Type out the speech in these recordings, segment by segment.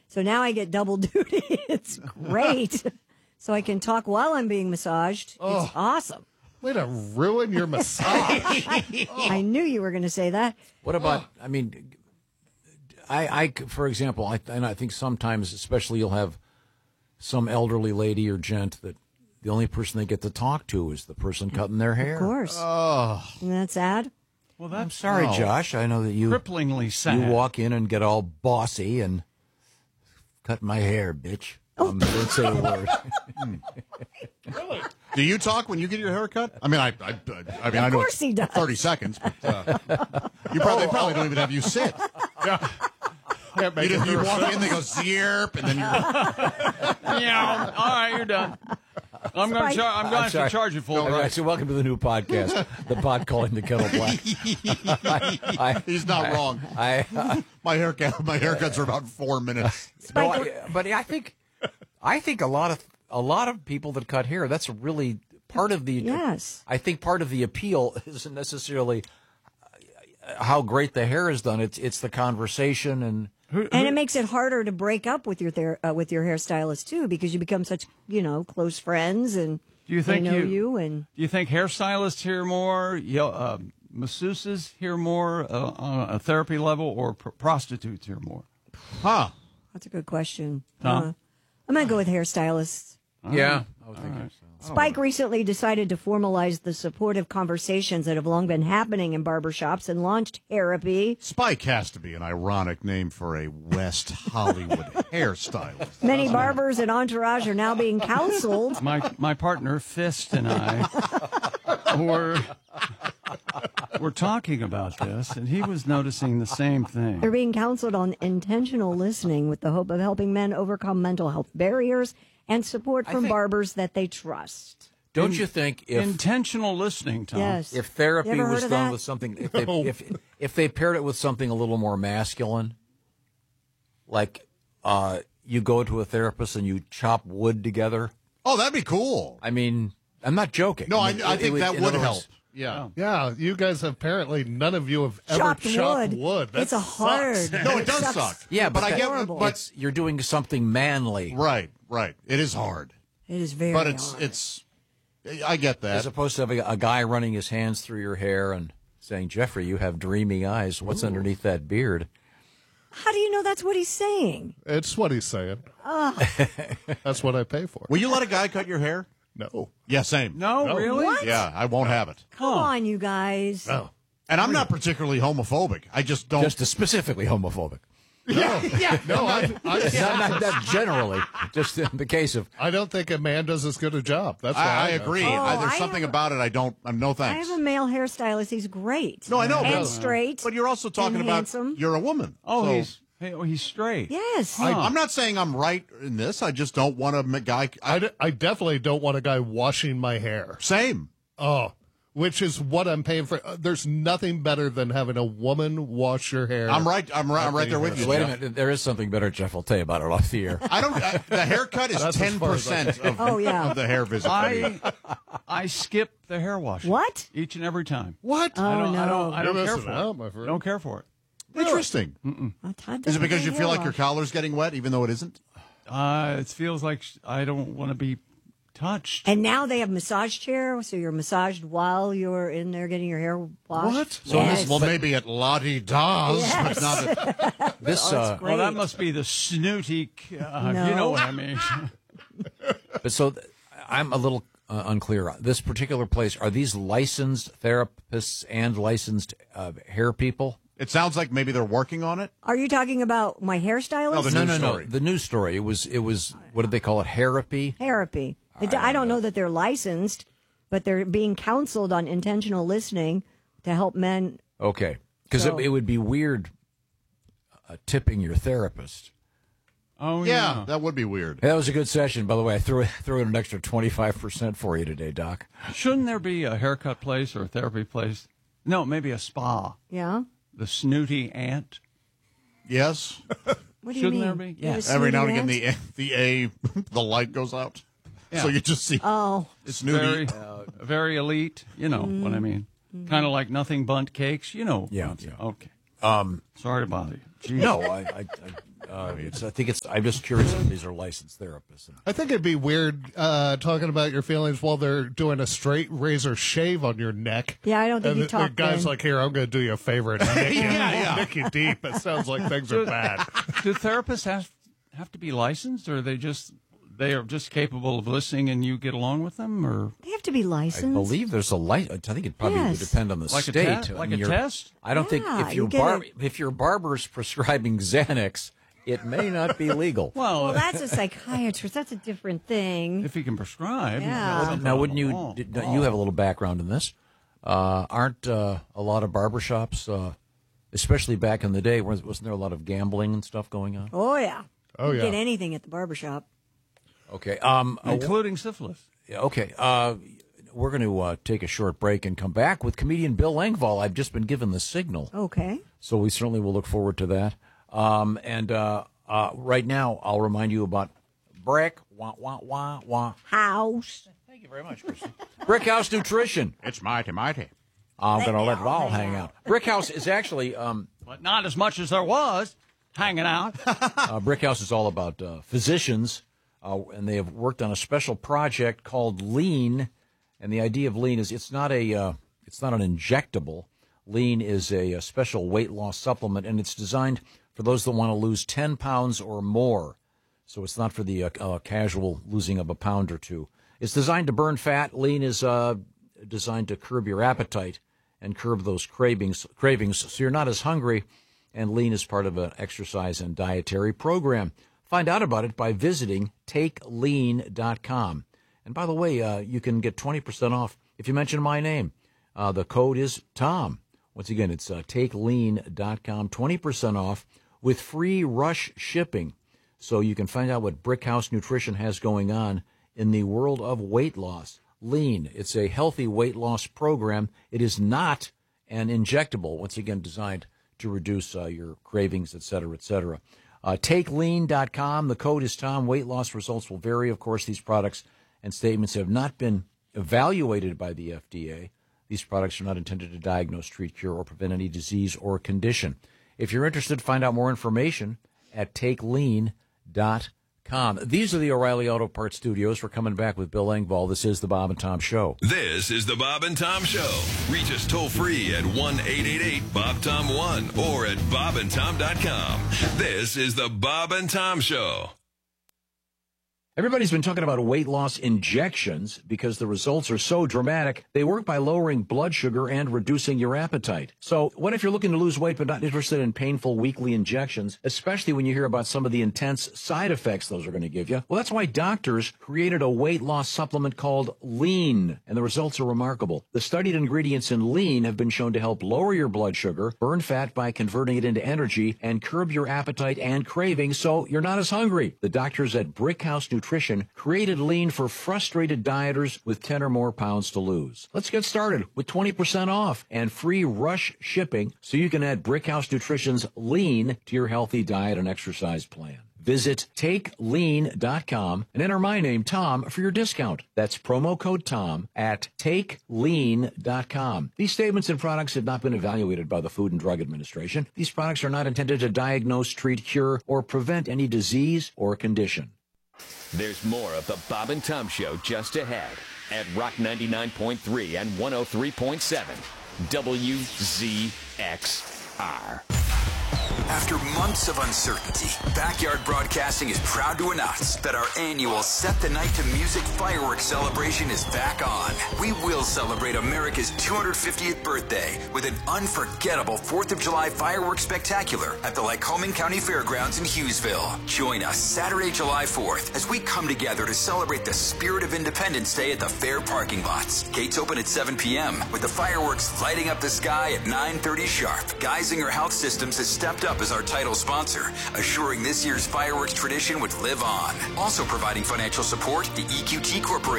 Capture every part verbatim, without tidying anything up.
So now I get double duty. It's great. So I can talk while I'm being massaged. Oh. It's awesome. Way to ruin your massage. I knew you were going to say that. What about, I mean, I, I for example, I, and I think sometimes, especially you'll have some elderly lady or gent that the only person they get to talk to is the person cutting their hair. Of course. Oh. Isn't that sad? Well, that's I'm sorry, no. Josh. I know that you cripplingly sad. You walk in and get all bossy and cut my hair, bitch. Um, don't say a word. Really? Do you talk when you get your hair cut? I mean, I, I, I mean, I Of know course it's he does. thirty seconds, but uh, you probably, they probably don't even have you sit. Yeah. Can't make You, it you through. walk in, they go zirp, and then you're. Yeah. All right, you're done. I'm going to char- I'm going to sorry. charge you full All right, price. so welcome to the new podcast, the pot calling the kettle black. I, I, He's not I, wrong. I, I, My haircut, my haircuts are about four minutes. no, I, but I think, I think a lot of a lot of people that cut hair. That's really part of the. Yes. I think part of the appeal isn't necessarily how great the hair is done. It's it's the conversation and. And it makes it harder to break up with your ther- uh, with your hairstylist too, because you become such, you know, close friends, and Do you think they know you, you. And do you think hairstylists hear more, you know, uh, masseuses hear more uh, on a therapy level, or pr- prostitutes hear more? Huh. that's a good question. Tom? Uh, I'm gonna go with hairstylists. Yeah, I was thinking. Spike recently decided to formalize the supportive conversations that have long been happening in barbershops and launched Therapy. Spike has to be an ironic name for a West Hollywood hairstylist. Many barbers and entourage are now being counseled. My my partner Fist and I were were talking about this, and he was noticing the same thing. They're being counseled on intentional listening with the hope of helping men overcome mental health barriers and support I from think- barbers that they trust. Don't In- you think if Intentional listening, Tom. Yes. if therapy You ever heard was of done that? with something, if they, if if they paired it with something a little more masculine, like uh, you go to a therapist and you chop wood together. Oh, that'd be cool. I mean, I'm not joking. No, I, mean, I it- think it that in would other help. words, Yeah. Yeah, you guys apparently, none of you have ever Chopped chopped wood. wood. That It's a sucks. hard. No, it does sucks. suck. Yeah, but, But I that- get- horrible. but- it's, you're doing something manly Right, right. It is hard. It is very But it's, hard. it's, I get that. as opposed to having a guy running his hands through your hair and saying, "Jeffrey, you have dreamy eyes. What's underneath that beard?" How do you know that's what he's saying? It's what he's saying. That's what I pay for. Will you let a guy cut your hair? No. Yeah, same. No, No. really? What? Yeah, I won't have it. Come on, you guys. No. And I'm not particularly homophobic. I just don't. Just specifically homophobic. yeah, yeah. No, I, I, not, not, not generally, just in the case of I don't think a man does as good a job. That's why I, I know. agree. Oh, I, there's I something have- about it I don't. I'm no I thanks. have a male hairstylist. He's great. No, I know, And but- straight. But you're also talking and about handsome. you're a woman. Oh, So he's hey, oh, he's straight. Yes. I, I'm not saying I'm right in this. I just don't want a guy. I, I, d- I definitely don't want a guy washing my hair. same. Oh, which is what I'm paying for. Uh, there's nothing better than having a woman wash your hair. I'm right. I'm right. I'm right there with you. wait a Jeff. minute, there is something better, Jeff. I'll tell you about it off the air. I don't. I, the haircut is That's as ten far as I- percent of, Oh, yeah. of the hair visit. I I skip the hair washing. What? Each and every time. What? Oh, I don't, I don't, no. I don't You're care missing for out, it. my friend. Don't care for it. Interesting. Well, Todd Is it doesn't because get you hair feel like your wash. collar's getting wet, even though it isn't? Uh, it feels like sh- I don't want to be touched. And now they have massage chair, so you're massaged while you're in there getting your hair washed. What? So Yes. well, maybe at Lottie Dawes, Yes. but not at, This, Oh, uh, it's Well, that great. must be the snooty. Uh, No. You know what I mean? but so th- I'm a little uh, unclear. This particular place, are these licensed therapists and licensed uh, hair people? It sounds like maybe they're working on it. Are you talking about my hairstylist? No, the No, news no, story. no. The news story. It was. It was. What did they call it? Therapy. Therapy. I, I don't know that they're licensed, but they're being counseled on intentional listening to help men. Okay, because So- it, it would be weird uh, tipping your therapist. Oh Yeah, yeah. that would be weird. That was a good session, by the way. I threw threw in an extra twenty five percent for you today, Doc. Shouldn't there be a haircut place or a therapy place? No, maybe a spa. Yeah. The snooty ant. Yes. What do you Shouldn't mean? there be? You have Yes. a Every now and snooty again, ant? the the A the light goes out, Yeah. so you just see Oh, snooty. Very, very elite. You know what I mean? Kind of like nothing bundt cakes. You know. Yeah, what I'm saying. yeah. Okay. Um, Sorry to bother you. Jeez. no, I, I, I, Uh, it's, I think it's. I'm just curious if these are licensed therapists. I think it'd be weird uh, talking about your feelings while they're doing a straight razor shave on your neck. Yeah, I don't think and you the, talk the guy's then. like, here, I'm going to do you a favor and nick you, Yeah, yeah. nick you deep. It sounds like things are bad. Do therapists have have to be licensed, or are they just they are just capable of listening and you get along with them, or They have to be I licensed. believe there's a light. I think it probably Yes. would depend on the like a state. te- I like mean, a you're- test? I don't think Yeah, if you your get bar it. if your barber's prescribing Xanax, it may not be legal. well, Well, that's a psychiatrist. That's a different thing. if he can prescribe. Yeah. something Now, on wouldn't the you? wall. Did, you have a little background in this. Uh, aren't uh, a lot of barbershops, uh, especially back in the day, wasn't wasn't there a lot of gambling and stuff going on? Oh, yeah. Oh, You yeah. get anything at the barbershop. Okay. Um. uh, including syphilis? Okay. Uh, we're going to uh, take a short break and come back with comedian Bill Engvall. I've just been given the signal, Okay. so we certainly will look forward to that. Um. And uh, uh, right now, I'll remind you about Brick. Wah wah wah wah. House. Thank you very much, Kristen. Brick House Nutrition. It's mighty, mighty. I'm going to let it all hang out. Brick House is actually. Um, But not as much as there was hanging out. Uh, Brick House is all about uh, physicians, uh, and they have worked on a special project called Lean. And the idea of Lean is it's not a uh, it's not an injectable. Lean is a, a special weight loss supplement, and it's designed for those that want to lose ten pounds or more. So it's not for the uh, uh, casual losing of a pound or two. It's designed to burn fat. Lean is uh, designed to curb your appetite and curb those cravings. Cravings, so you're not as hungry. And Lean is part of an exercise and dietary program. Find out about it by visiting take lean dot com. And by the way, uh, you can get twenty percent off if you mention my name. Uh, the code is Tom. Once again, it's uh, take lean dot com, twenty percent off with free rush shipping. So you can find out what Brick House Nutrition has going on in the world of weight loss. Lean, it's a healthy weight loss program. It is not an injectable, once again, designed to reduce uh, your cravings, et cetera, et cetera. Uh, take lean dot com. The code is Tom. Weight loss results will vary. Of course, these products and statements have not been evaluated by the F D A. These products are not intended to diagnose, treat, cure, or prevent any disease or condition. If you're interested, find out more information at take lean dot com. These are the O'Reilly Auto Parts Studios. We're coming back with Bill Engvall. This is the Bob and Tom Show. This is the Bob and Tom Show. Reach us toll free at one eight eight eight Bob Tom one or at bob and tom dot com. This is the Bob and Tom Show. Everybody's been talking about weight loss injections because the results are so dramatic. They work by lowering blood sugar and reducing your appetite. So what if you're looking to lose weight but not interested in painful weekly injections, especially when you hear about some of the intense side effects those are going to give you? Well, that's why doctors created a weight loss supplement called Lean, and the results are remarkable. The studied ingredients in Lean have been shown to help lower your blood sugar, burn fat by converting it into energy, and curb your appetite and cravings so you're not as hungry. The doctors at Brick House Nutrition created Lean for frustrated dieters with ten or more pounds to lose. Let's get started with twenty percent off and free rush shipping so you can add Brick House Nutrition's Lean to your healthy diet and exercise plan. Visit take lean dot com and enter my name, Tom, for your discount. That's promo code Tom at take lean dot com. These statements and products have not been evaluated by the Food and Drug Administration. These products are not intended to diagnose, treat, cure, or prevent any disease or condition. There's more of the Bob and Tom Show just ahead at Rock ninety-nine point three and one oh three point seven W Z X R. After months of uncertainty, Backyard Broadcasting is proud to announce that our annual Set the Night to Music fireworks celebration is back on. We will celebrate America's two hundred fiftieth birthday with an unforgettable fourth of July fireworks spectacular at the Lycoming County Fairgrounds in Hughesville. Join us Saturday, July fourth as we come together to celebrate the spirit of Independence Day at the fair parking lots. Gates open at seven p.m. with the fireworks lighting up the sky at nine thirty sharp. Geisinger Health Systems has stepped up as our title sponsor, assuring this year's fireworks tradition would live on. Also providing financial support, the E Q T Corporation,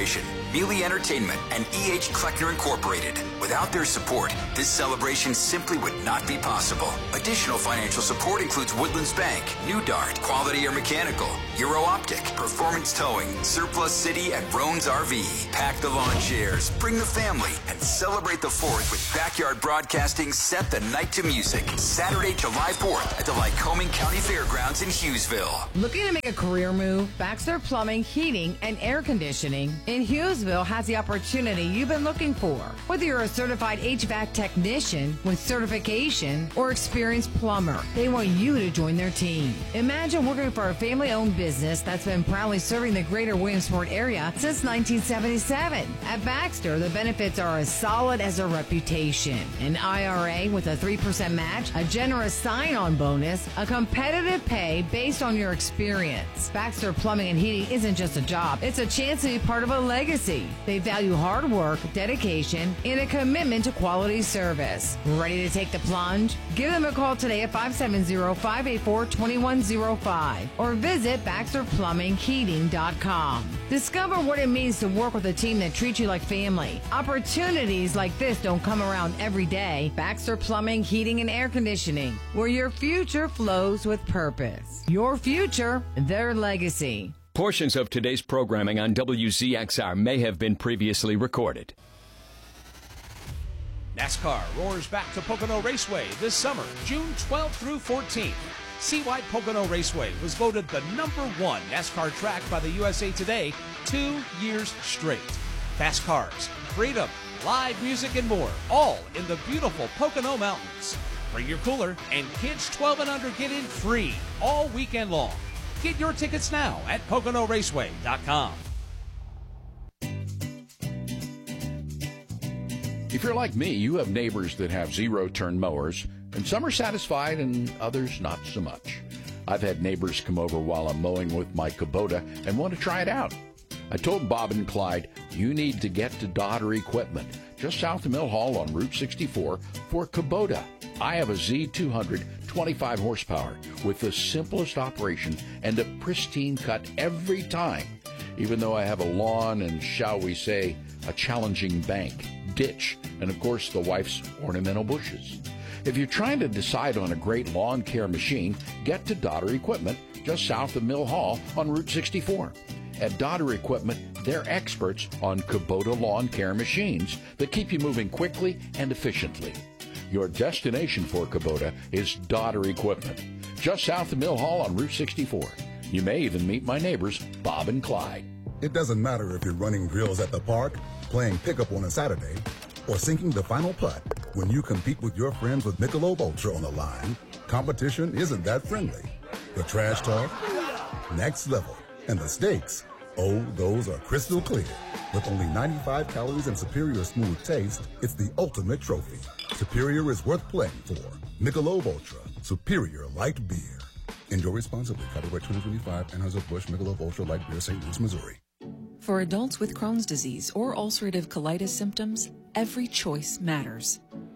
Mealy Entertainment, and E H. Kleckner Incorporated. Without their support, this celebration simply would not be possible. Additional financial support includes Woodlands Bank, New Dart, Quality Air Mechanical, Euro Optic, Performance Towing, Surplus City, and Roan's R V. Pack the lawn chairs, bring the family, and celebrate the fourth with Backyard Broadcasting Set the Night to Music. Saturday, July fourth at the Lycoming County Fairgrounds in Hughesville. Looking to make a career move? Baxter Plumbing, Heating, and Air Conditioning in Hughesville has the opportunity you've been looking for. Whether you're a certified H V A C technician with certification or experienced plumber, they want you to join their team. Imagine working for a family-owned business that's been proudly serving the greater Williamsport area since nineteen seventy-seven. At Baxter, the benefits are as solid as a reputation. An I R A with a three percent match, a generous sign-on bonus, a competitive pay based on your experience. Baxter Plumbing and Heating isn't just a job, it's a chance to be part of a legacy. They value hard work, dedication, and a commitment to quality service. Ready to take the plunge? Give them a call today at five seven zero, five eight four, two one zero five or visit Baxter Plumbing Heating dot com. Discover what it means to work with a team that treats you like family. Opportunities like this don't come around every day. Baxter Plumbing, Heating, and Air Conditioning, where your future flows with purpose. Your future, their legacy. Portions of today's programming on W Z X R may have been previously recorded. NASCAR roars back to Pocono Raceway this summer, June twelfth through fourteenth. C-Wide Pocono Raceway was voted the number one NASCAR track by the U S A Today two years straight. Fast cars, freedom, live music, and more, all in the beautiful Pocono Mountains. Bring your cooler, and kids twelve and under get in free all weekend long. Get your tickets now at Pocono Raceway dot com. If you're like me, you have neighbors that have zero-turn mowers, and some are satisfied and others not so much. I've had neighbors come over while I'm mowing with my Kubota and want to try it out. I told Bob and Clyde, you need to get to Dodder Equipment, just south of Mill Hall on Route sixty-four, for Kubota. I have a Z two hundred, twenty-five horsepower, with the simplest operation and a pristine cut every time, even though I have a lawn and, shall we say, a challenging bank, ditch, and of course the wife's ornamental bushes. If you're trying to decide on a great lawn care machine, get to Dodder Equipment, just south of Mill Hall on Route sixty-four. At Dodder Equipment, they're experts on Kubota lawn care machines that keep you moving quickly and efficiently. Your destination for Kubota is Dodder Equipment, just south of Mill Hall on Route sixty-four. You may even meet my neighbors, Bob and Clyde. It doesn't matter if you're running drills at the park, playing pickup on a Saturday, or sinking the final putt. When you compete with your friends with Michelob Ultra on the line, competition isn't that friendly. The trash talk, next level, and the stakes, oh, those are crystal clear. With only ninety-five calories and superior smooth taste, it's the ultimate trophy. Superior is worth playing for. Michelob Ultra, superior light beer. Enjoy responsibly. Copyright twenty twenty-five, Anheuser-Busch Michelob Ultra Light Beer, Saint Louis, Missouri. For adults with Crohn's disease or ulcerative colitis symptoms, every choice matters.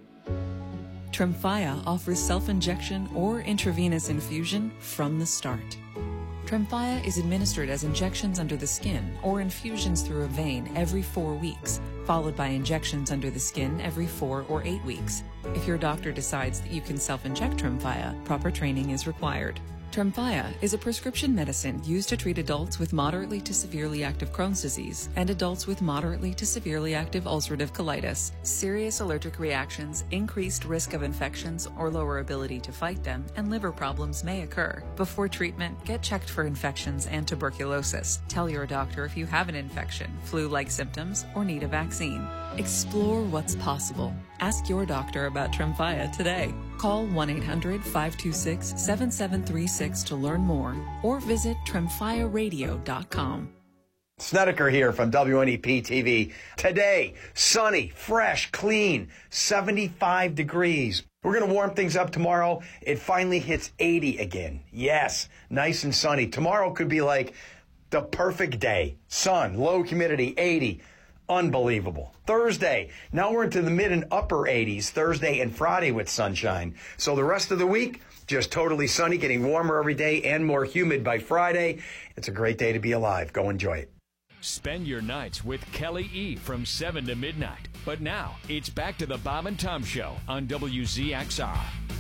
Tremfya offers self-injection or intravenous infusion from the start. Tremfya is administered as injections under the skin or infusions through a vein every four weeks, followed by injections under the skin every four or eight weeks. If your doctor decides that you can self-inject Tremfya, proper training is required. Tremfya is a prescription medicine used to treat adults with moderately to severely active Crohn's disease and adults with moderately to severely active ulcerative colitis. Serious allergic reactions, increased risk of infections or lower ability to fight them, and liver problems may occur. Before treatment, get checked for infections and tuberculosis. Tell your doctor if you have an infection, flu-like symptoms, or need a vaccine. Explore what's possible. Ask your doctor about Tremfya today. Call one eight hundred, five two six, seven seven three six to learn more or visit Tremfya Radio dot com. Snedeker here from W N E P T V. Today, sunny, fresh, clean, seventy-five degrees. We're going to warm things up tomorrow. It finally hits eighty again. Yes, nice and sunny. Tomorrow could be like the perfect day. Sun, low humidity, eighty. Unbelievable. Thursday, now we're into the mid and upper eighties, Thursday and Friday with sunshine. So the rest of the week, just totally sunny, getting warmer every day and more humid by Friday. It's a great day to be alive. Go enjoy it. Spend your nights with Kelly E. from seven to midnight. But now, it's back to the Bob and Tom Show on W Z X R.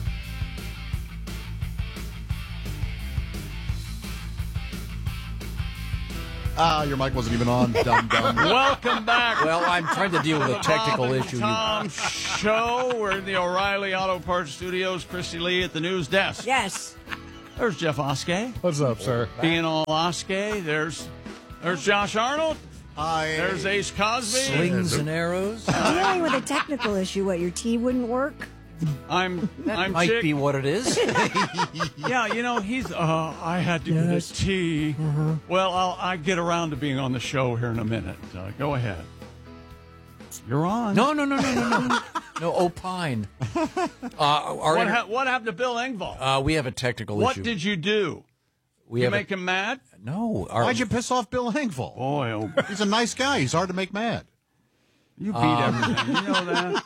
Ah, your mic wasn't even on. Dumb, dumb. Welcome back. Well, I'm trying to deal with a technical Bob and issue. Tom Show. We're in the O'Reilly Auto Parts Studios. Christy Lee at the news desk. Yes. There's Jeff Oskey. What's up, sir? Being all Oskey. There's there's Josh Arnold. Hi. There's Ace Cosby. Slings and arrows. Dealing with a technical issue, what, your tea wouldn't work? I'm That I'm might Chick. be what it is. Yeah, you know, he's, uh, I had to get Yes. a tea. Well, I'll I get around to being on the show here in a minute. Uh, go ahead. You're on. No, no, no, no, no, no. No, opine. Uh, our What, inter- ha- what happened to Bill Engvall? uh, we have a technical what issue. did you do? we you have make a, him mad? No. Our, Why'd you piss off Bill Engvall? Boy, oh, He's a nice guy. He's hard to make mad. you beat Um, everything. You know that?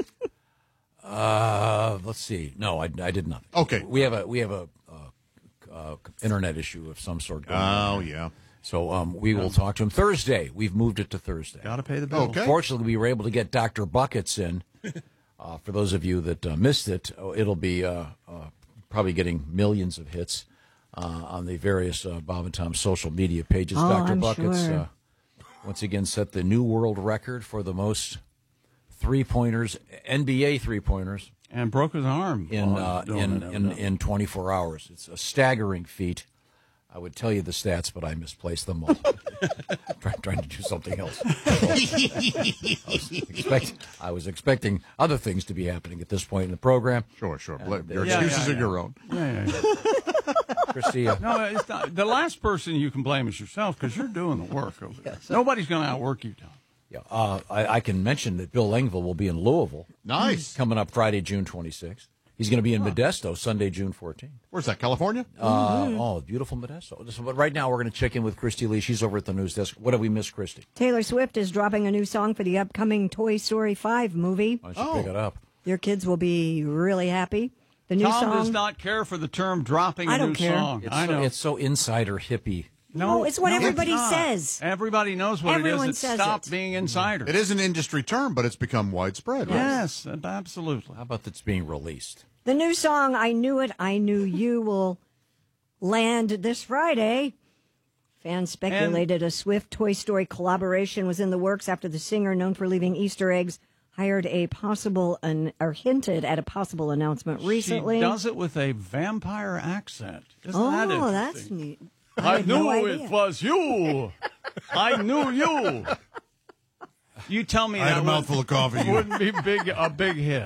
Uh, let's see. No, I, I did nothing. Okay. We have a we have a uh, uh, internet issue of some sort going on. Oh, yeah. So um, we will talk to him Thursday. We've moved it to Thursday. Got to pay the bill. Okay. Fortunately, we were able to get Doctor Buckets in. Uh, for those of you that uh, missed it, oh, it'll be uh, uh, probably getting millions of hits uh, on the various uh, Bob and Tom social media pages. Oh, Doctor I'm Buckets sure. uh, once again set the new world record for the most three-pointers, N B A three-pointers. And broke his arm. in while uh, he was doing in, it, in evidently. in twenty-four hours. It's a staggering feat. I would tell you the stats, but I misplaced them all. Try, trying to do something else. I, was expect, I was expecting other things to be happening at this point in the program. Sure, sure. And, Your uh, Yeah, excuses yeah, are yeah. your own. Yeah, yeah, yeah. Christy, uh, No, it's not. The last person you can blame is yourself because you're doing the work over there. Nobody's going to outwork you, Tom. yeah, uh, I, I can mention that Bill Engvall will be in Louisville. Nice. Coming up Friday, June twenty-sixth. He's going to be in Modesto Sunday, June fourteenth. Where's that, California? Uh, oh, beautiful Modesto. So, but right now, we're going to check in with Christy Lee. She's over at the news desk. What have we missed, Christy? Taylor Swift is dropping a new song for the upcoming Toy Story five movie. Why don't you pick it up? Your kids will be really happy. The new Tom song. does not care for the term dropping I a don't new care. song. It's I so, know. it's so insider hippie. No, it's what no, everybody not. says. Everybody knows what Everyone it is. It says stopped it. being insider. It is an industry term, but it's become widespread. Right? Yes, absolutely. How about that's being released? The new song, I Knew It, I Knew You, will land this Friday. Fans speculated a Swift Toy Story collaboration was in the works after the singer, known for leaving Easter eggs, hired a possible, an, or hinted at a possible announcement recently. She does it with a vampire accent. Isn't oh, that interesting? that's neat. I, had knew no it idea. was you. I knew you. You tell me I had that a mouthful of coffee. You- wouldn't be big a big hit.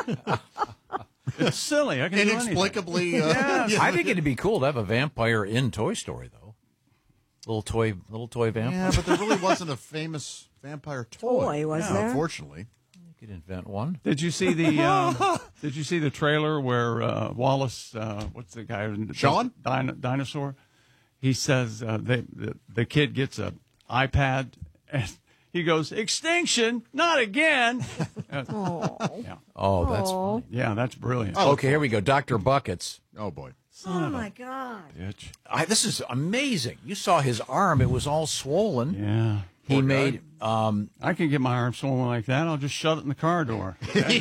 It's silly. I can do anything. Inexplicably. Uh, Yes. I think it'd be cool to have a vampire in Toy Story, though. Little toy, little toy vampire. Yeah, but there really wasn't a famous vampire toy. Toy, was Yeah, there? Unfortunately. You could invent one. Did you see the uh, Did you see the trailer where uh, Wallace? Uh, what's the guy? who- Sean? Dino- dinosaur. He says uh, they, the the kid gets a iPad and he goes, "Extinction, not again." Uh, yeah, Oh, that's Aw. funny. yeah, that's brilliant. Okay, here we go. Doctor Buckets. Oh, boy. Oh, my God. Bitch. I, this is amazing. You saw his arm; it was all swollen. Yeah. He made. Um, I can get my arm swollen like that. I'll just shut it in the car door.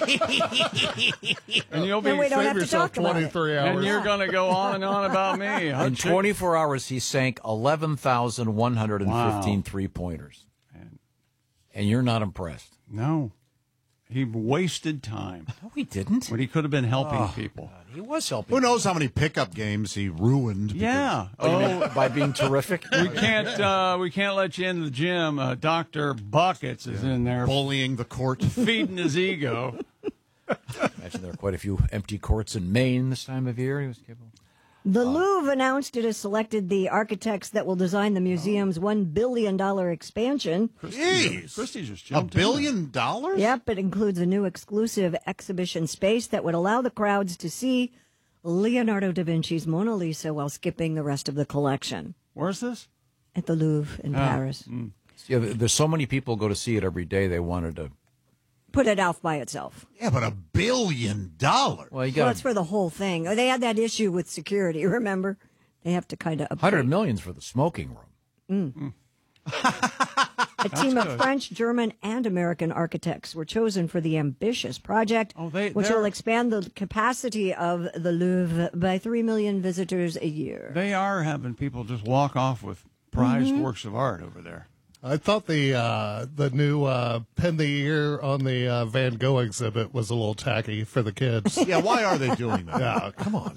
and you'll be Then we don't have to yourself talk about it. twenty-three and hours. you're going to go on and on about me. in twenty-four hours, he sank eleven thousand one hundred fifteen Wow. three-pointers. And you're not impressed. No. He wasted time. No, he didn't. When he could have been helping Oh, people. He was helping. Who knows how many pickup games he ruined? because- Yeah. Oh, by being terrific. We can't. Uh, we can't let you in the gym. Uh, Doctor Buckets is in there Bullying the court. feeding his ego. Imagine there are quite a few empty courts in Maine this time of year. He was capable. The Louvre announced it has selected the architects that will design the museum's one billion dollars expansion. Jeez. Christy just A jumped in billion dollars? Yep, it includes a new exclusive exhibition space that would allow the crowds to see Leonardo da Vinci's Mona Lisa while skipping the rest of the collection. Where's this? At the Louvre in Ah, Paris. mm. Yeah, there's so many people go to see it every day. They wanted to. Put it off by itself. Yeah, but a billion dollars. Well, you Well, got it's for the whole thing. They had that issue with security, remember? They have to kind of hundred millions for the smoking room. Mm. A team of French, German, and American architects were chosen for the ambitious project, Oh, they- which they're- will expand the capacity of the Louvre by three million visitors a year. They are having people just walk off with prized Mhm. works of art over there. I thought the uh, the new uh, pin the ear on the uh, Van Gogh exhibit was a little tacky for the kids. Yeah, why are they doing that? Yeah, come on.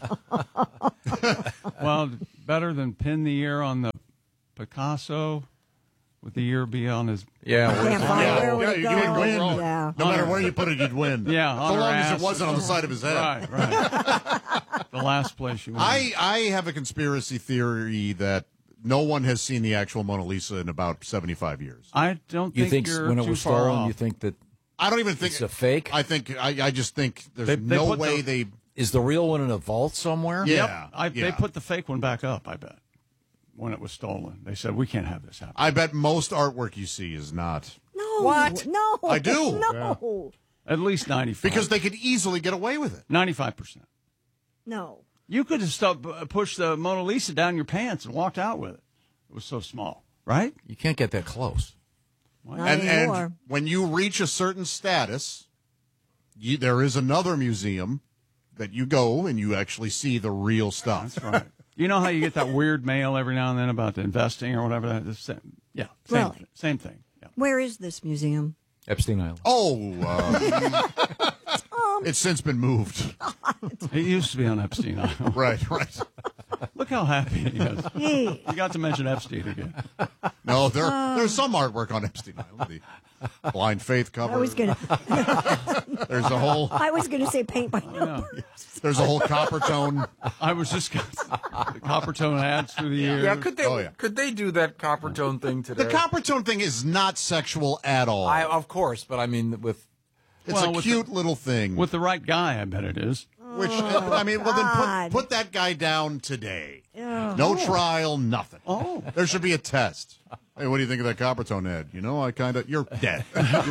Well, better than pin the ear on the Picasso, with the ear be on his. Yeah, I can't find where would yeah, it you go. would win. Yeah. No matter where you put it, you'd win. Yeah, on so her long as ass. it wasn't on the side of his head. Right, right. The last place you went. I, I have a conspiracy theory that no one has seen the actual Mona Lisa in about seventy-five years. I don't You think think you're when it too was far stolen, off. you think that I don't even think it's a fake? I think I, I just think there's They- they no put way the- they. Is the real one in a vault somewhere? Yeah, Yep. I, They yeah. put the fake one back up, I bet, when it was stolen. They said, we can't have this happen. I bet most artwork you see is not No. What? No. I do. No. At least ninety-five. because they could easily get away with it. ninety-five percent. No. You could have stuck, pushed the Mona Lisa down your pants and walked out with it. It was so small, right? You can't get that close. Not And, anymore. and when you reach a certain status, you, there is another museum that you go and you actually see the real stuff. That's right. You know how you get that weird mail every now and then about the investing or whatever? That, the same, yeah, same, Really? th- same thing. Yeah. Where is this museum? Epstein Island. Oh, uh, it's since been moved. It used to be on Epstein Island. Right, right. Look how happy he is. Hey. You got to mention Epstein again. No, there there's some artwork on Epstein Island. The Blind Faith cover. I was gonna. There's a whole. I was gonna say paint by numbers. There's a whole copper tone. I was just the copper tone ads through the years. Yeah, could they Oh, yeah. could they do that copper tone thing today? The copper tone thing is not sexual at all. I, of course, but I mean with it's Well, a with cute the- little thing. With the right guy, I bet it is. Which I mean, well then God. put put that guy down today. Yeah. No trial, nothing. Oh. There should be a test. Hey, what do you think of that copper tone ad? You know, I kind of you're dead.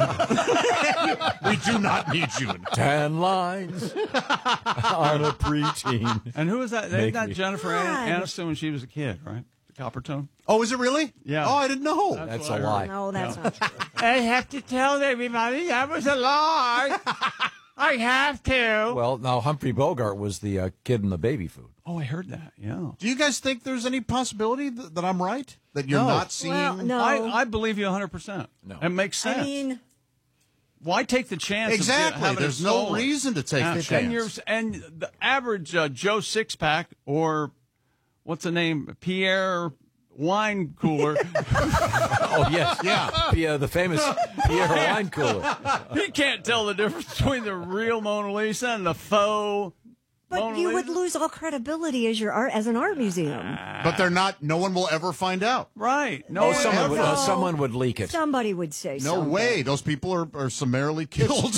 We do not need you. In ten lines on a preteen. And who was that? Make That me- Jennifer God. An- Aniston when she was a kid, right? The copper tone. Oh, is it really? Yeah. Oh, I didn't know. That's what a I lie. heard. No, that's Yeah. not true. I have to tell everybody that was a lie. I have to. Well, now Humphrey Bogart was the uh, kid in the baby food. Oh, I heard that. Yeah. Do you guys think there's any possibility that, that I'm right? That you're No. not seeing? Well, no. I, I believe you one hundred percent. No. It makes sense. I mean, Why take the chance? Exactly. Of having it There's no stolen? reason to take Uh, the and chance. you're- And the average uh, Joe Sixpack or what's the name? Pierre Wine Cooler. Oh yes, Yeah. yeah, the famous Pierre wine cooler. He can't tell the difference between the real Mona Lisa and the faux. but Mona you would Lisa. lose all credibility as your art as an art museum. But they're not. No one will ever find out. Right. No, Oh, someone would, no. uh, someone would leak it. Somebody would say No something. way. Those people are, are summarily killed.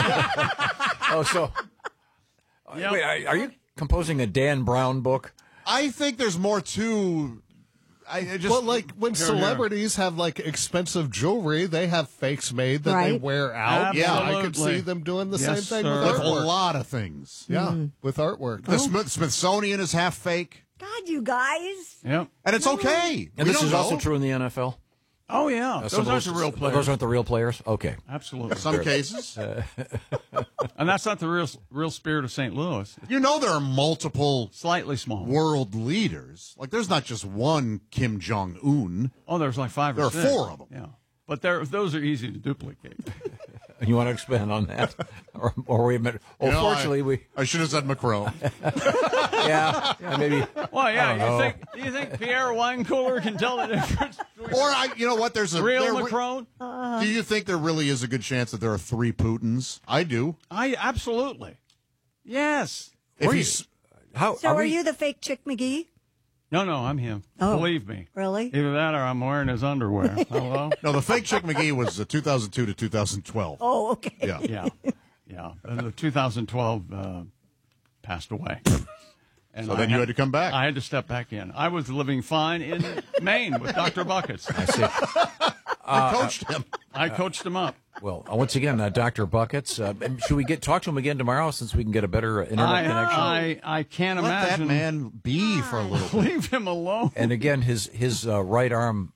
Oh, so Yep. wait, are, are you composing a Dan Brown book? I think there's more to. I I just But like when Here, here. celebrities have like expensive jewelry, they have fakes made that they Right. wear out. Yeah, I could Absolutely. see them doing the Yes, same thing sir. with with a artwork. lot of things. Yeah, with artwork. The Smith- Smithsonian is half fake, God, you guys. Yep. and it's okay. And We this don't is know. also true in the N F L. Oh yeah. Uh, Those some of aren't the real players. Those aren't the real players. Okay. Absolutely. Some cases. And that's not the real real spirit of Saint Louis. You know there are multiple Slightly small. world leaders. Like there's not just one Kim Jong Un. Oh, there's like five There or are six. four of them. Yeah. But there, those are easy to duplicate. You want to expand on that, or, or wait a minute? Oh, You know, fortunately, I, we I should have said Macron. yeah, yeah maybe. Well, yeah. I You don't know. think? Do you think Pierre Wine Cooler can tell the difference? between Or I, you know what? There's a real there, Macron? Do you think there really is a good chance that there are three Putins? I do. I absolutely. Yes. If Were you- he's How So are are we- you the fake Chick McGee? No, no, I'm him. Oh. Believe me. Really? Either that or I'm wearing his underwear. Hello? no, the fake Chick McGee was uh, two thousand two to two thousand twelve. Oh, okay. Yeah. Yeah. Yeah. And the two thousand twelve uh, passed away. And So I then you had to come back. I had to step back in. I was living fine in Maine with Doctor Buckets. I see. I coached him. I coached him up. Well, uh, once again, uh, Doctor Buckets. Uh, should we get talk to him again tomorrow since we can get a better uh, internet I, connection? I, I can't Let that imagine. man be for a little bit. Leave him alone. And again, his his uh, right arm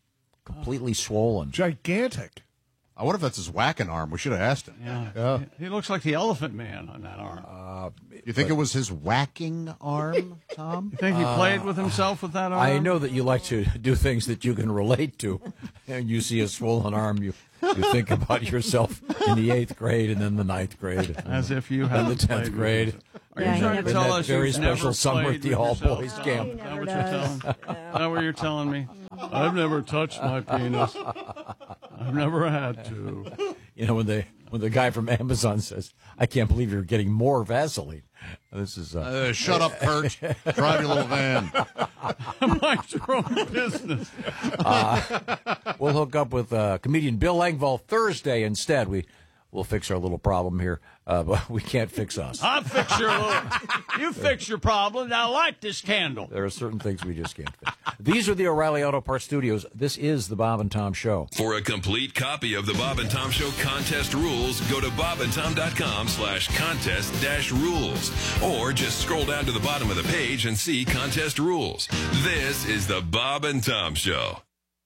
completely swollen. Gigantic. I wonder if that's his whacking arm. We should have asked him. Yeah. Yeah. He, he looks like the Elephant Man on that arm. Uh, You think it was his whacking arm, Tom? You think he played with himself with that arm? I know that you like to do things that you can relate to. And you see a swollen arm, you you think about yourself in the eighth grade and then the ninth grade. As if you and had the tenth grade. Are Yeah, you he trying never to tell that us very you've special never summer played at the with all yourself, boys Tom? camp. Is that never what does. you're telling? Is that what you're telling me? I've never touched my penis. I've never had to. You know, when the when the guy from Amazon says, "I can't believe you're getting more Vaseline." This is uh, Uh, shut up, Kurt. Drive your little van. Mind your own business. uh, we'll hook up with uh, comedian Bill Engvall Thursday instead. We we'll fix our little problem here, uh, but we can't fix us. I'll fix your little. You fix your problem. Now light this candle. There are certain things we just can't fix. These are the O'Reilly Auto Parts Studios. This is the Bob and Tom Show. For a complete copy of the Bob and Tom Show contest rules, go to bob and tom dot com slash contest dash rules. Or just scroll down to the bottom of the page and see contest rules. This is the Bob and Tom Show.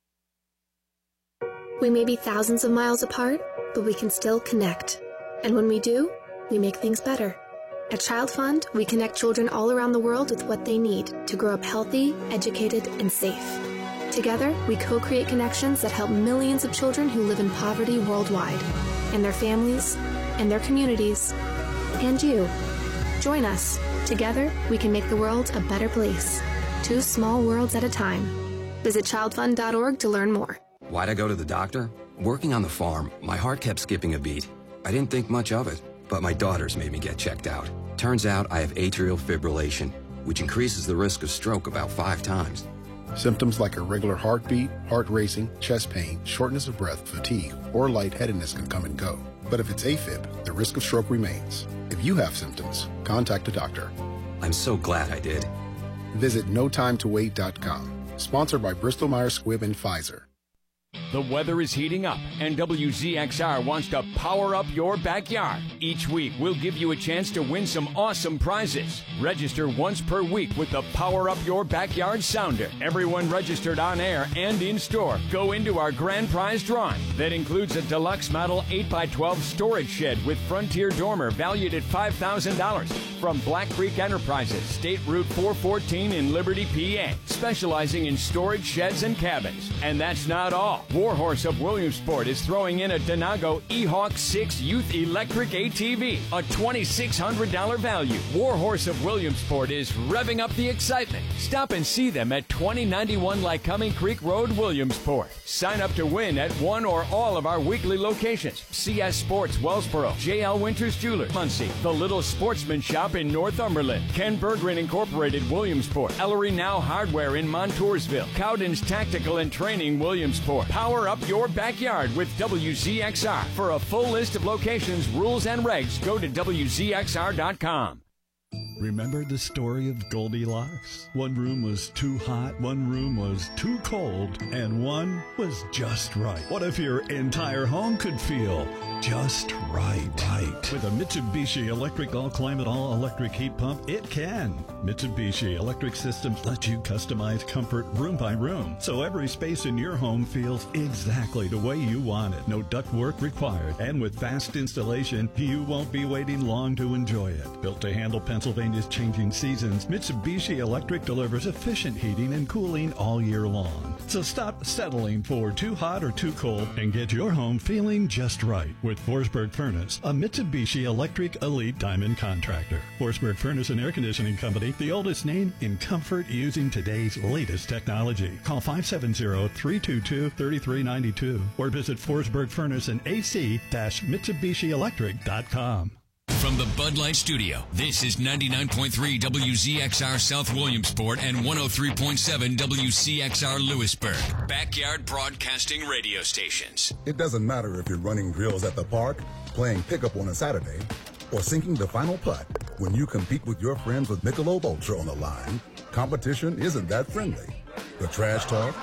We may be thousands of miles apart, but we can still connect. And when we do, we make things better. At Child Fund, we connect children all around the world with what they need to grow up healthy, educated, and safe. Together, we co-create connections that help millions of children who live in poverty worldwide, and their families, and their communities, and you. Join us. Together, we can make the world a better place. Two small worlds at a time. Visit child fund dot org to learn more. Why'd I go to the doctor? Working on the farm, my heart kept skipping a beat. I didn't think much of it, but my daughters made me get checked out. Turns out I have atrial fibrillation, which increases the risk of stroke about five times. Symptoms like irregular heartbeat, heart racing, chest pain, shortness of breath, fatigue, or lightheadedness can come and go. But if it's AFib, the risk of stroke remains. If you have symptoms, contact a doctor. I'm so glad I did. Visit no time to wait dot com. Sponsored by Bristol Myers Squibb and Pfizer. The weather is heating up, and W Z X R wants to power up your backyard. Each week, we'll give you a chance to win some awesome prizes. Register once per week with the Power Up Your Backyard Sounder. Everyone registered on air and in store go into our grand prize drawing. That includes a deluxe model eight by twelve storage shed with Frontier Dormer valued at five thousand dollars from Black Creek Enterprises, State Route four fourteen in Liberty, P A, specializing in storage sheds and cabins. And that's not all. Warhorse of Williamsport is throwing in a Denago E-Hawk six Youth Electric A T V, a twenty-six hundred dollars value. Warhorse of Williamsport is revving up the excitement. Stop and see them at twenty ninety-one Lycoming Creek Road, Williamsport. Sign up to win at one or all of our weekly locations. C S Sports, Wellsboro, J L Winters Jewelers, Muncie, The Little Sportsman Shop in Northumberland, Ken Berggren Incorporated, Williamsport, Ellery Now Hardware in Montoursville, Cowden's Tactical and Training, Williamsport. Power up your backyard with W Z X R. For a full list of locations, rules, and regs, go to W Z X R dot com. Remember the story of Goldilocks? One room was too hot, one room was too cold, and one was just right. What if your entire home could feel just right? Right. With a Mitsubishi Electric All-Climate All-Electric Heat Pump, it can. Mitsubishi Electric Systems let you customize comfort room by room, so every space in your home feels exactly the way you want it. No ductwork required, and with fast installation, you won't be waiting long to enjoy it. Built to handle Pennsylvania's changing seasons, Mitsubishi Electric delivers efficient heating and cooling all year long. So stop settling for too hot or too cold and get your home feeling just right with Forsberg Furnace, a Mitsubishi Electric Elite Diamond contractor. Forsberg Furnace and Air Conditioning Company, the oldest name in comfort using today's latest technology. Call five seven zero, three two two, three three nine two or visit Forsberg Furnace and A C Mitsubishi Electric dot com. From the Bud Light Studio, this is ninety-nine point three W Z X R South Williamsport and one oh three point seven W C X R Lewisburg. Backyard Broadcasting Radio Stations. It doesn't matter if you're running drills at the park, playing pickup on a Saturday, or sinking the final putt. When you compete with your friends with Michelob Ultra on the line, competition isn't that friendly. The trash talk,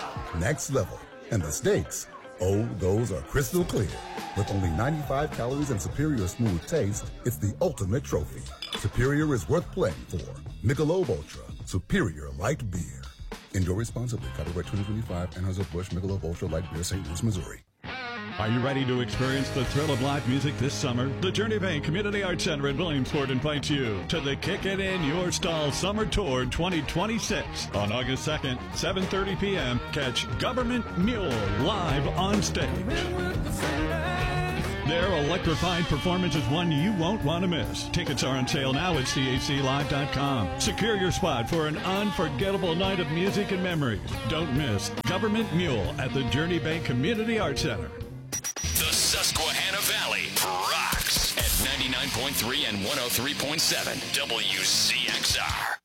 next level. And the stakes, oh, those are crystal clear. With only ninety-five calories and superior smooth taste, it's the ultimate trophy. Superior is worth playing for. Michelob Ultra, superior light beer. Enjoy responsibly. Copyright twenty twenty-five, Anheuser-Busch Michelob Ultra Light Beer, Saint Louis, Missouri. Are you ready to experience the thrill of live music this summer? The Journey Bank Community Arts Center in Williamsport invites you to the Kick It In Your Stall Summer Tour twenty twenty-six. On August second, seven thirty p.m., catch Government Mule live on stage. Their electrifying performance is one you won't want to miss. Tickets are on sale now at C A C live dot com. Secure your spot for an unforgettable night of music and memories. Don't miss Government Mule at the Journey Bank Community Arts Center. The Susquehanna Valley rocks at ninety-nine point three and one oh three point seven W Z X R.